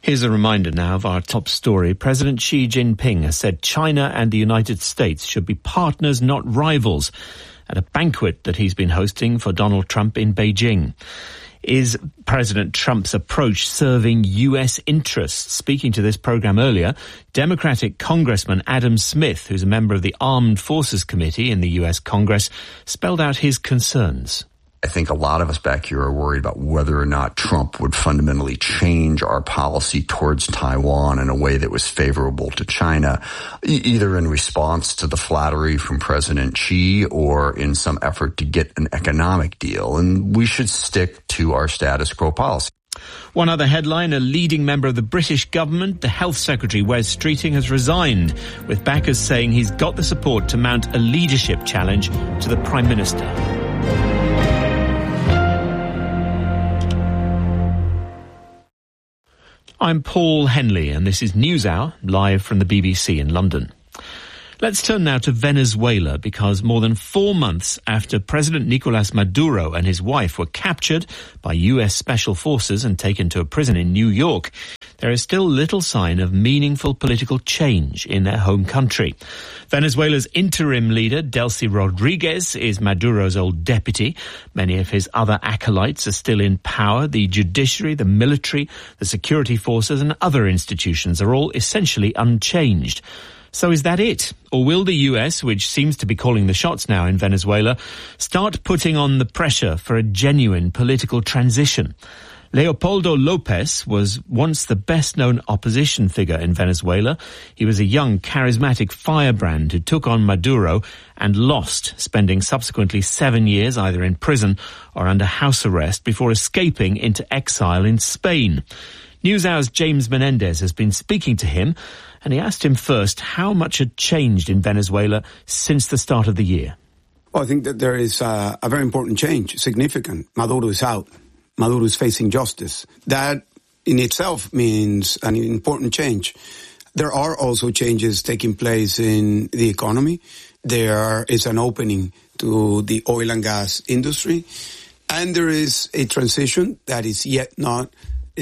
Here's a reminder now of our top story. President Xi Jinping has said China and the United States should be partners, not rivals, at a banquet that he's been hosting for Donald Trump in Beijing. Is President Trump's approach serving U.S. interests? Speaking to this program earlier, Democratic Congressman Adam Smith, who's a member of the Armed Forces Committee in the U.S. Congress, spelled out his concerns. I think a lot of us back here are worried about whether or not Trump would fundamentally change our policy towards Taiwan in a way that was favorable to China, either in response to the flattery from President Xi or in some effort to get an economic deal. And we should stick to our status quo policy. One other headline, a leading member of the British government, the Health Secretary, Wes Streeting, has resigned, with backers saying he's got the support to mount a leadership challenge to the Prime Minister. I'm Paul Henley, and this is NewsHour, live from the BBC in London. Let's turn now to Venezuela, because more than 4 months after President Nicolas Maduro and his wife were captured by U.S. Special Forces and taken to a prison in New York, there is still little sign of meaningful political change in their home country. Venezuela's interim leader, Delcy Rodriguez, is Maduro's old deputy. Many of his other acolytes are still in power. The judiciary, the military, the security forces and other institutions are all essentially unchanged. So is that it? Or will the US, which seems to be calling the shots now in Venezuela, start putting on the pressure for a genuine political transition? Leopoldo Lopez was once the best-known opposition figure in Venezuela. He was a young, charismatic firebrand who took on Maduro and lost, spending subsequently 7 years either in prison or under house arrest before escaping into exile in Spain. NewsHour's James Menendez has been speaking to him, and he asked him first how much had changed in Venezuela since the start of the year. Well, I think that there is a very important change, significant. Maduro is out. Maduro is facing justice. That in itself means an important change. There are also changes taking place in the economy. There is an opening to the oil and gas industry. And there is a transition that is yet not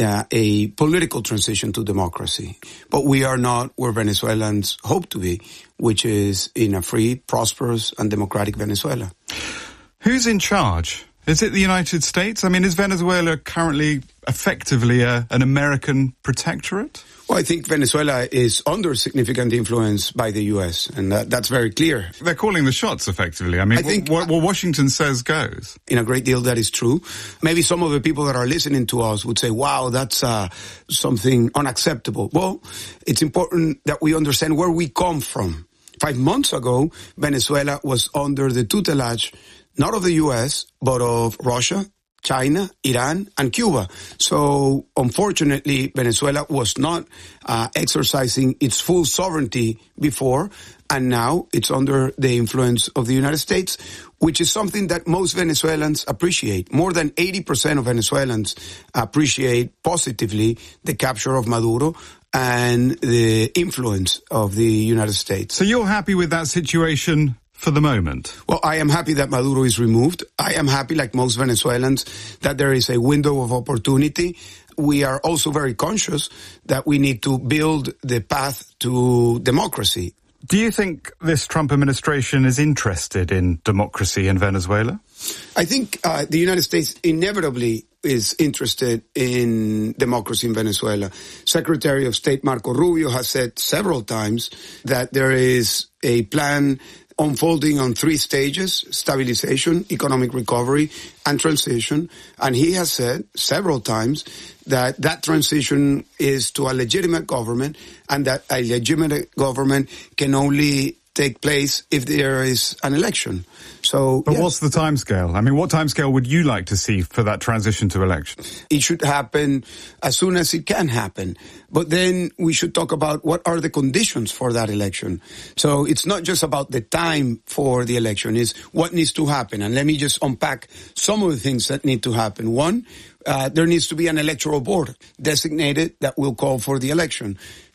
a political transition to democracy. But we are not where Venezuelans hope to be, which is in a free, prosperous and democratic Venezuela. Who's in charge? Is it the United States? I mean, is Venezuela currently effectively an American protectorate? Well, I think Venezuela is under significant influence by the U.S., and that's very clear. They're calling the shots, effectively. I mean, what Washington says goes. In a great deal, that is true. Maybe some of the people that are listening to us would say, wow, that's something unacceptable. Well, it's important that we understand where we come from. 5 months ago, Venezuela was under the tutelage not of the U.S., but of Russia, China, Iran, and Cuba. So, unfortunately, Venezuela was not exercising its full sovereignty before, and now it's under the influence of the United States, which is something that most Venezuelans appreciate. More than 80% of Venezuelans appreciate positively the capture of Maduro and the influence of the United States. So you're happy with that situation for the moment? Well, I am happy that Maduro is removed. I am happy, like most Venezuelans, that there is a window of opportunity. We are also very conscious that we need to build the path to democracy. Do you think this Trump administration is interested in democracy in Venezuela? I think the United States inevitably is interested in democracy in Venezuela. Secretary of State Marco Rubio has said several times that there is a plan unfolding on 3 stages: stabilization, economic recovery, and transition. And he has said several times that that transition is to a legitimate government, and that a legitimate government can only take place if there is an election. So, but yes. What's the timescale? I mean, what timescale would you like to see for that transition to election? It should happen as soon as it can happen. But then we should talk about what are the conditions for that election. So it's not just about the time for the election, it's what needs to happen. And let me just unpack some of the things that need to happen. One, there needs to be an electoral board designated that will call for the election.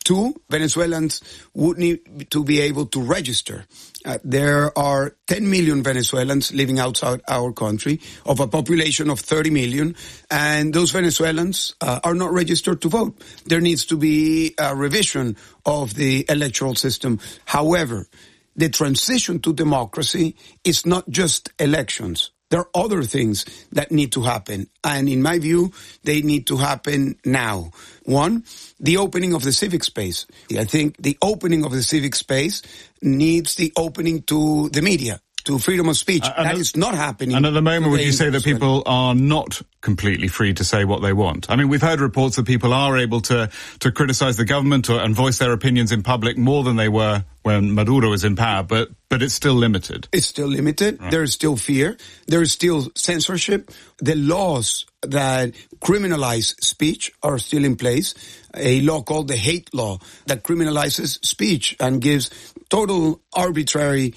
Two, Venezuelans would need to be able to register. There are 10 million Venezuelans living outside our country of a population of 30 million, and those Venezuelans are not registered to vote. There needs to be a revision of the electoral system. However, the transition to democracy is not just elections. There are other things that need to happen, and in my view, they need to happen now. One, the opening of the civic space. I think the opening of the civic space needs the opening to the media, to freedom of speech. That is not happening. And at the moment, would you say that people are not completely free to say what they want? I mean, we've heard reports that people are able to criticize the government and voice their opinions in public more than they were when Maduro was in power, but it's still limited. It's still limited. Right. There is still fear. There is still censorship. The laws that criminalize speech are still in place. A law called the hate law that criminalizes speech and gives total arbitrary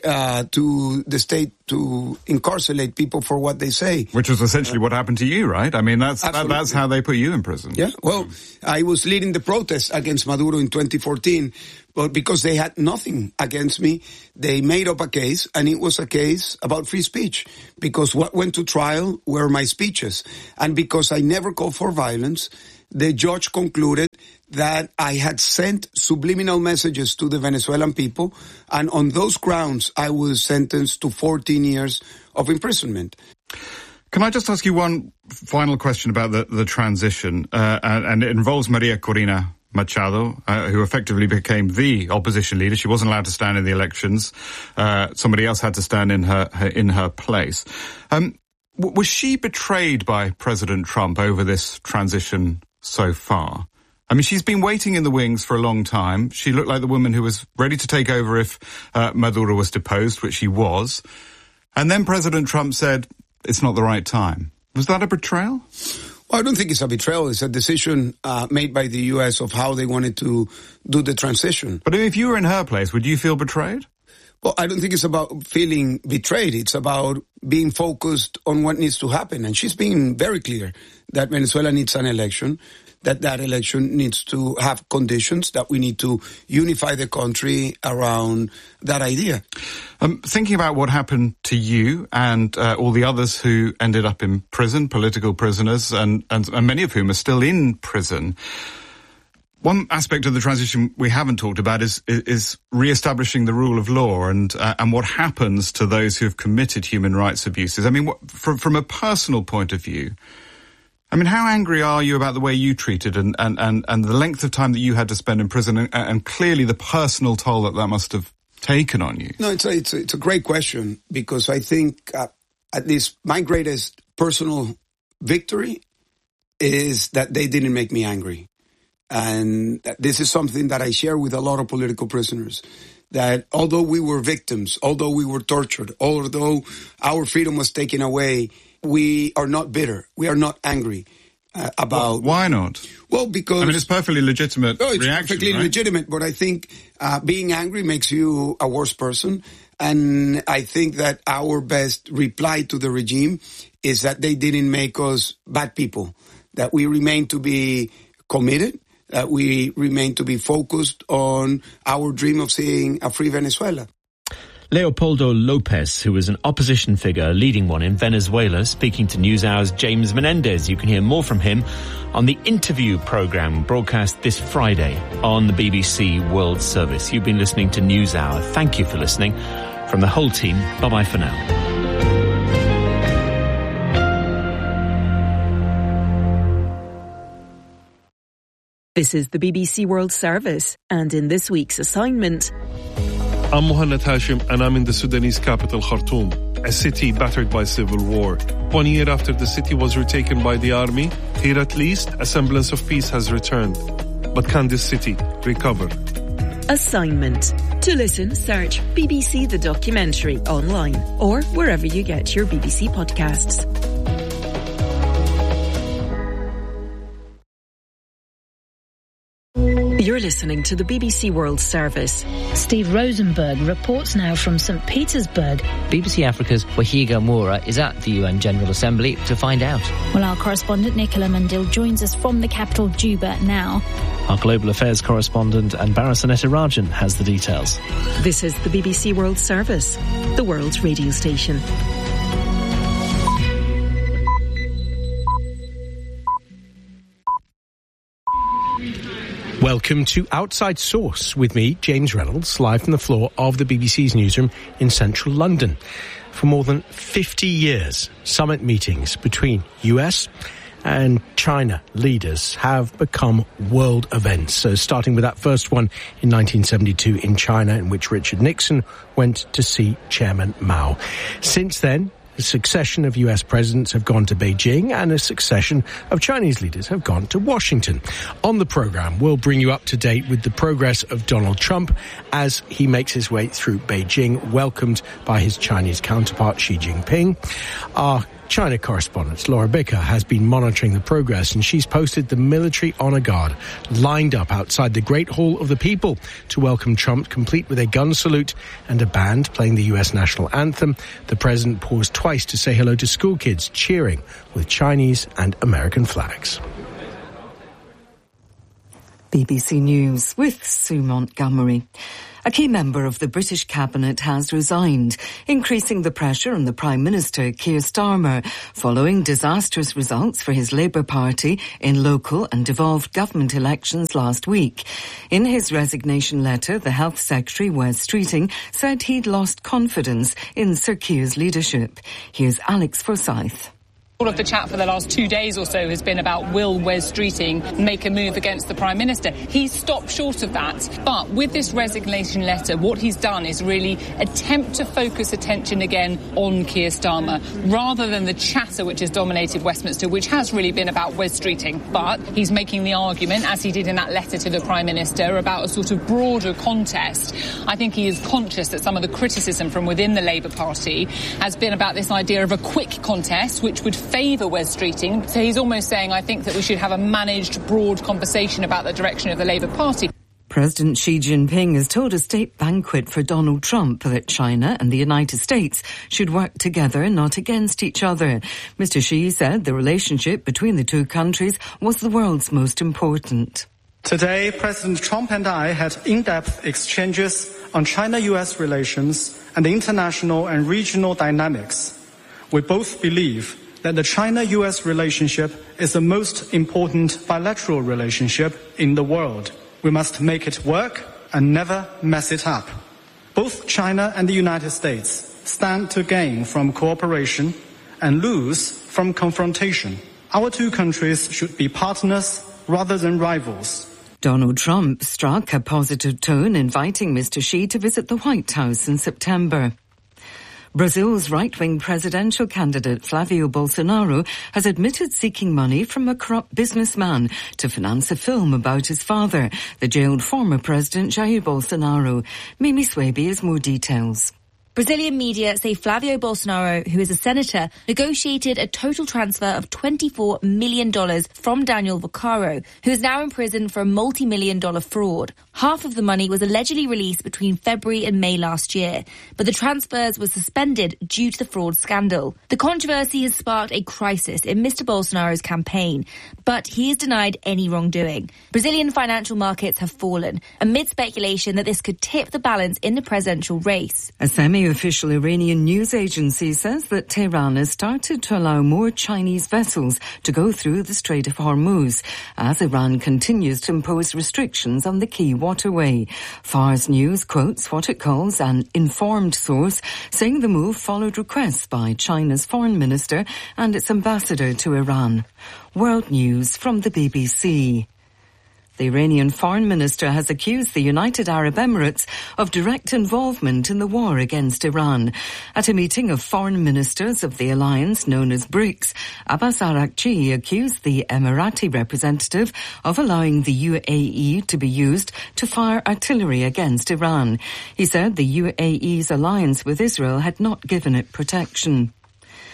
to the state to incarcerate people for what they say. Which was essentially what happened to you, right? I mean, that's how they put you in prison. Yeah, well, I was leading the protests against Maduro in 2014, but because they had nothing against me, they made up a case, and it was a case about free speech, because what went to trial were my speeches. And because I never called for violence, the judge concluded that I had sent subliminal messages to the Venezuelan people, and on those grounds, I was sentenced to 14 years of imprisonment. Can I just ask you one final question about the transition, and it involves Maria Corina Machado, who effectively became the opposition leader. She wasn't allowed to stand in the elections. Somebody else had to stand in her place. Was she betrayed by President Trump over this transition so far? I mean, she's been waiting in the wings for a long time. She looked like the woman who was ready to take over if Maduro was deposed, which he was. And then President Trump said, it's not the right time. Was that a betrayal? Well, I don't think it's a betrayal. It's a decision made by the U.S. of how they wanted to do the transition. But if you were in her place, would you feel betrayed? Well, I don't think it's about feeling betrayed. It's about being focused on what needs to happen. And she's been very clear that Venezuela needs an election, that election needs to have conditions, that we need to unify the country around that idea. Thinking about what happened to you and all the others who ended up in prison, political prisoners, and many of whom are still in prison, one aspect of the transition we haven't talked about is re-establishing the rule of law and what happens to those who have committed human rights abuses. I mean, from a personal point of view, I mean, how angry are you about the way you treated and the length of time that you had to spend in prison and clearly the personal toll that must have taken on you? No, it's a great question, because I think at least my greatest personal victory is that they didn't make me angry. And this is something that I share with a lot of political prisoners, that although we were victims, although we were tortured, although our freedom was taken away, we are not bitter. We are not angry about... Why not? Well, because... I mean, it's perfectly legitimate it's reaction, perfectly right? legitimate, but I think being angry makes you a worse person. And I think that our best reply to the regime is that they didn't make us bad people, that we remain to be committed, that we remain to be focused on our dream of seeing a free Venezuela. Leopoldo Lopez, who was an opposition figure, a leading one in Venezuela, speaking to NewsHour's James Menendez. You can hear more from him on the interview programme broadcast this Friday on the BBC World Service. You've been listening to NewsHour. Thank you for listening. From the whole team, bye-bye for now. This is the BBC World Service, and in this week's assignment... I'm Mohanad Hashim, and I'm in the Sudanese capital, Khartoum, a city battered by civil war. 1 year after the city was retaken by the army, here at least a semblance of peace has returned. But can this city recover? Assignment. To listen, search BBC The Documentary online or wherever you get your BBC podcasts. You're listening to the BBC World Service. Steve Rosenberg reports now from St. Petersburg. BBC Africa's Wahiga Moura is at the UN General Assembly to find out. Well, our correspondent Nicola Mandil joins us from the capital Juba now. Our global affairs correspondent Anbara Sanetarajan has the details. This is the BBC World Service, the world's radio station. Welcome to Outside Source with me, James Reynolds, live from the floor of the BBC's newsroom in central London. For more than 50 years, summit meetings between US and China leaders have become world events. So starting with that first one in 1972 in China, in which Richard Nixon went to see Chairman Mao. Since then, a succession of US presidents have gone to Beijing and a succession of Chinese leaders have gone to Washington. On the programme, we'll bring you up to date with the progress of Donald Trump as he makes his way through Beijing, welcomed by his Chinese counterpart Xi Jinping. Our China correspondent Laura Bicker has been monitoring the progress, and she's posted the military honor guard lined up outside the Great Hall of the People to welcome Trump, complete with a gun salute and a band playing the US national anthem. The president paused twice to say hello to school kids cheering with Chinese and American flags. BBC News with Sue Montgomery. A key member of the British cabinet has resigned, increasing the pressure on the Prime Minister, Keir Starmer, following disastrous results for his Labour Party in local and devolved government elections last week. In his resignation letter, the Health Secretary, Wes Streeting, said he'd lost confidence in Sir Keir's leadership. Here's Alex Forsyth. All of the chat for the last 2 days or so has been about will Wes Streeting make a move against the Prime Minister. He's stopped short of that. But with this resignation letter, what he's done is really attempt to focus attention again on Keir Starmer, rather than the chatter which has dominated Westminster, which has really been about Wes Streeting. But he's making the argument, as he did in that letter to the Prime Minister, about a sort of broader contest. I think he is conscious that some of the criticism from within the Labour Party has been about this idea of a quick contest, which would favour Wes Streeting. So he's almost saying, I think that we should have a managed, broad conversation about the direction of the Labour Party. President Xi Jinping has told a state banquet for Donald Trump that China and the United States should work together, not against each other. Mr. Xi said the relationship between the two countries was the world's most important. Today, President Trump and I had in-depth exchanges on China-US relations and the international and regional dynamics. We both believe that the China-US relationship is the most important bilateral relationship in the world. We must make it work and never mess it up. Both China and the United States stand to gain from cooperation and lose from confrontation. Our two countries should be partners rather than rivals. Donald Trump struck a positive tone, inviting Mr. Xi to visit the White House in September. Brazil's right-wing presidential candidate Flavio Bolsonaro has admitted seeking money from a corrupt businessman to finance a film about his father, the jailed former president Jair Bolsonaro. Mimi Swaby has more details. Brazilian media say Flavio Bolsonaro, who is a senator, negotiated a total transfer of $24 million from Daniel Vaccaro, who is now in prison for a multi-million-dollar fraud. Half of the money was allegedly released between February and May last year, but the transfers were suspended due to the fraud scandal. The controversy has sparked a crisis in Mr. Bolsonaro's campaign, but he has denied any wrongdoing. Brazilian financial markets have fallen amid speculation that this could tip the balance in the presidential race. A semi-official Iranian news agency says that Tehran has started to allow more Chinese vessels to go through the Strait of Hormuz as Iran continues to impose restrictions on the key waterway. Fars News quotes what it calls an informed source, saying the move followed requests by China's foreign minister and its ambassador to Iran. World News from the BBC. The Iranian foreign minister has accused the United Arab Emirates of direct involvement in the war against Iran. At a meeting of foreign ministers of the alliance known as BRICS, Abbas Araghchi accused the Emirati representative of allowing the UAE to be used to fire artillery against Iran. He said the UAE's alliance with Israel had not given it protection.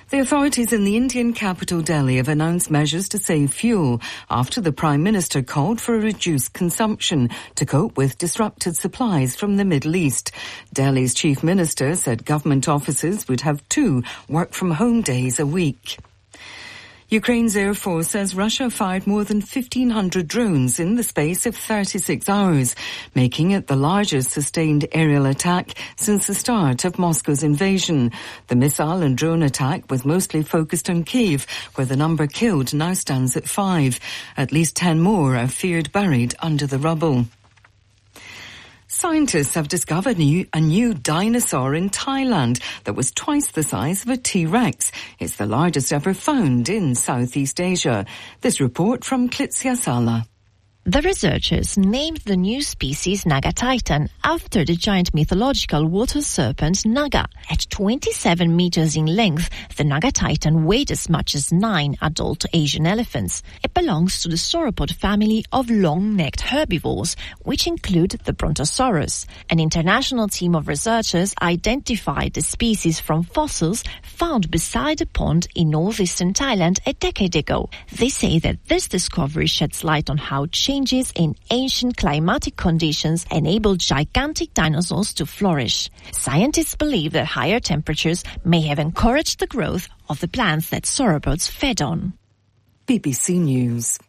The authorities in the Indian capital Delhi have announced measures to save fuel after the Prime Minister called for a reduced consumption to cope with disrupted supplies from the Middle East. Delhi's Chief Minister said government offices would have 2 work-from-home days a week. Ukraine's Air Force says Russia fired more than 1,500 drones in the space of 36 hours, making it the largest sustained aerial attack since the start of Moscow's invasion. The missile and drone attack was mostly focused on Kyiv, where the number killed now stands at 5. At least 10 more are feared buried under the rubble. Scientists have discovered a new dinosaur in Thailand that was twice the size of a T-Rex. It's the largest ever found in Southeast Asia. This report from Klitsia Sala. The researchers named the new species Naga Titan after the giant mythological water serpent Naga. At 27 meters in length, the Naga Titan weighed as much as 9 adult Asian elephants. It belongs to the sauropod family of long-necked herbivores, which include the Brontosaurus. An international team of researchers identified the species from fossils found beside a pond in northeastern Thailand a decade ago. They say that this discovery sheds light on how changes in ancient climatic conditions enabled gigantic dinosaurs to flourish. Scientists believe that higher temperatures may have encouraged the growth of the plants that sauropods fed on. BBC News.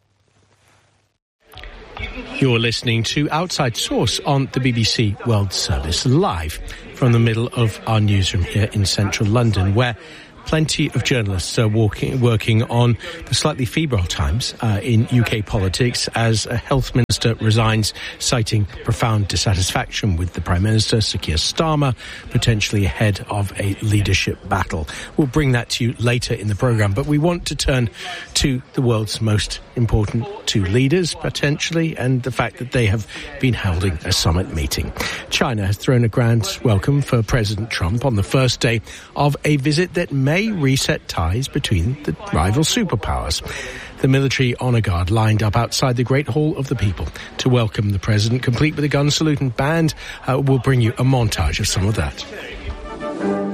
You're listening to Outside Source on the BBC World Service, live from the middle of our newsroom here in central London, where plenty of journalists are working on the slightly febrile times in UK politics as a health minister resigns, citing profound dissatisfaction with the Prime Minister, Sir Keir Starmer, potentially ahead of a leadership battle. We'll bring that to you later in the programme, but we want to turn to the world's most important 2 leaders, potentially, and the fact that they have been holding a summit meeting. China has thrown a grand welcome for President Trump on the first day of a visit that may reset ties between the rival superpowers. The military honour guard lined up outside the Great Hall of the People to welcome the president, complete with a gun salute and band. We'll bring you a montage of some of that.